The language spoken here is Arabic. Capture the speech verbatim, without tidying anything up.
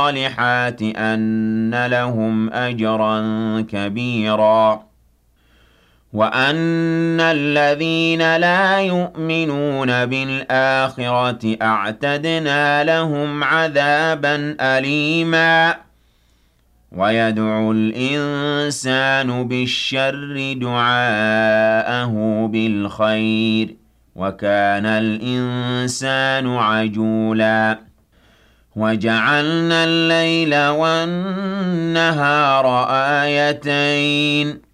الصالحات أن لهم أجرا كبيرا وأن الذين لا يؤمنون بالآخرة أعتدنا لهم عذابا أليما ويدعو الإنسان بالشر دعاءه بالخير وكان الإنسان عجولا وجعلنا الليل والنهار آيتين